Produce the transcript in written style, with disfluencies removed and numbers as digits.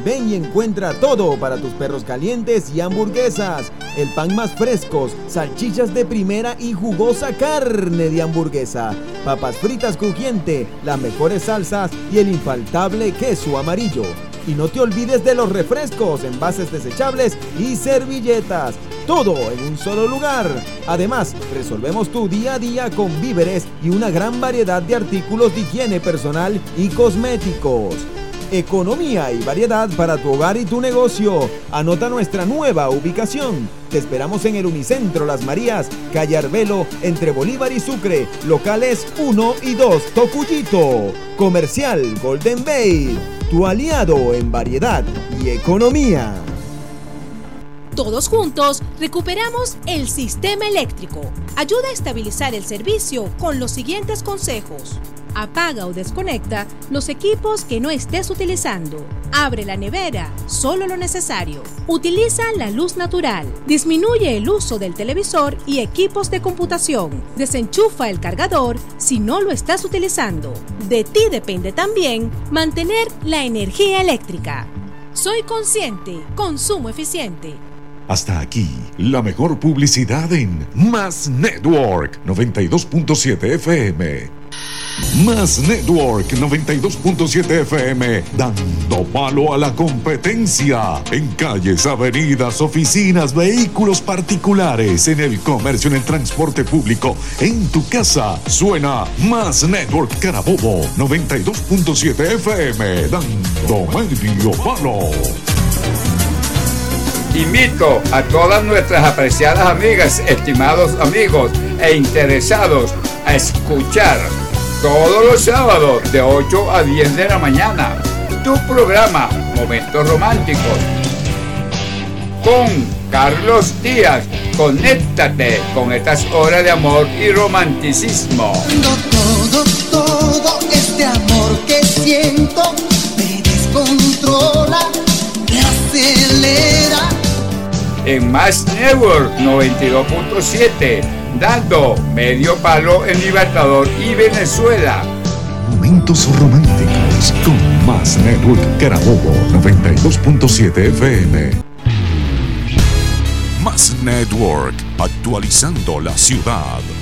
Ven y encuentra todo para tus perros calientes y hamburguesas. El pan más frescos, salchichas de primera y jugosa carne de hamburguesa. Papas fritas crujiente, las mejores salsas y el infaltable queso amarillo. Y no te olvides de los refrescos, envases desechables y servilletas. Todo en un solo lugar. Además, resolvemos tu día a día con víveres y una gran variedad de artículos de higiene personal y cosméticos. Economía y variedad para tu hogar y tu negocio. Anota nuestra nueva ubicación. Te esperamos en el Unicentro Las Marías, calle Arbelo, entre Bolívar y Sucre. Locales 1 y 2, Tocuyito. Comercial Golden Bay, tu aliado en variedad y economía. Todos juntos recuperamos el sistema eléctrico. Ayuda a estabilizar el servicio con los siguientes consejos. Apaga o desconecta los equipos que no estés utilizando. Abre la nevera, solo lo necesario. Utiliza la luz natural. Disminuye el uso del televisor y equipos de computación. Desenchufa el cargador si no lo estás utilizando. De ti depende también mantener la energía eléctrica. Soy consciente, consumo eficiente. Hasta aquí, la mejor publicidad en Más Network 92.7 FM. Más Network 92.7 FM, dando palo a la competencia. En calles, avenidas, oficinas, vehículos particulares, en el comercio, en el transporte público, en tu casa, suena Más Network Carabobo 92.7 FM, dando medio palo. Invito a todas nuestras apreciadas amigas, estimados amigos e interesados a escuchar todos los sábados de 8 a 10 de la mañana tu programa Momentos Románticos con Carlos Díaz. Conéctate con estas horas de amor y romanticismo. Todo este amor que siento me descontrola, me acelera. En Más Network 92.7, dando medio palo en Libertador y Venezuela. Momentos románticos con Más Network Carabobo 92.7 FM. Más Network, actualizando la ciudad.